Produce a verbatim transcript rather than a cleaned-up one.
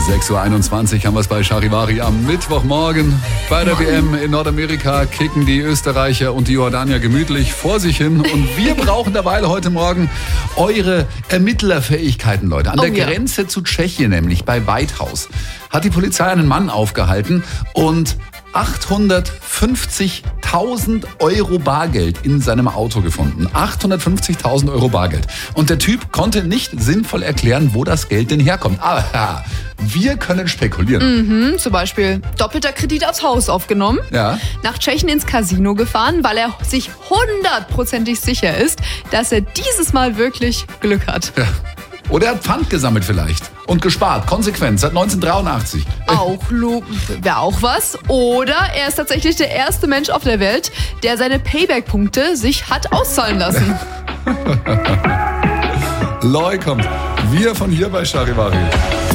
sechs Uhr einundzwanzig haben wir es bei Charivari am Mittwochmorgen. Bei der W M in Nordamerika kicken die Österreicher und die Jordanier gemütlich vor sich hin. Und wir brauchen derweil heute Morgen eure Ermittlerfähigkeiten, Leute. An Oh, der ja. Grenze zu Tschechien, nämlich bei Weithaus, hat die Polizei einen Mann aufgehalten und achthundertfünfzigtausend Euro Bargeld in seinem Auto gefunden. achthundertfünfzigtausend Euro Bargeld. Und der Typ konnte nicht sinnvoll erklären, wo das Geld denn herkommt. Aber ja, wir können spekulieren. Mhm, zum Beispiel doppelter Kredit aufs Haus aufgenommen, Ja. nach Tschechien ins Casino gefahren, weil er sich hundertprozentig sicher ist, dass er dieses Mal wirklich Glück hat. Ja. Oder er hat Pfand gesammelt vielleicht und gespart, konsequent, seit neunzehnhundertdreiundachtzig. Auch wäre auch was. Oder er ist tatsächlich der erste Mensch auf der Welt, der seine Payback-Punkte sich hat auszahlen lassen. Loi kommt. Wir von hier bei Charivari.